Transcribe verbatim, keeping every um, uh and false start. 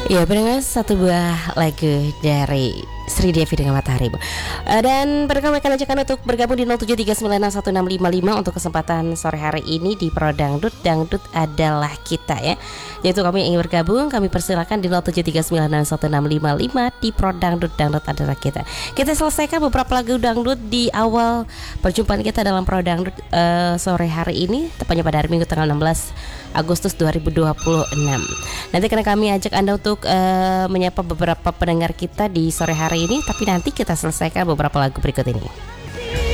Ya, pendengar satu buah lagu dari Sri Devi dengan Matahari, Bu. Eh, Dan pada kami akan ajak Anda untuk bergabung di nol tujuh tiga sembilan enam satu enam lima lima untuk kesempatan sore hari ini di Pro Dangdut. Dangdut adalah kita ya. Yaitu kami yang ingin bergabung, kami persilakan di nol tujuh tiga sembilan enam satu enam lima lima di Pro Dangdut. Dangdut adalah kita. Kita selesaikan beberapa lagu dangdut di awal perjumpaan kita dalam Pro Dangdut eh, sore hari ini, tepatnya pada hari Minggu tanggal enam belas Agustus dua ribu dua puluh enam. Nanti karena kami ajak Anda untuk uh, menyapa beberapa pendengar kita di sore hari ini, tapi nanti kita selesaikan beberapa lagu berikut ini.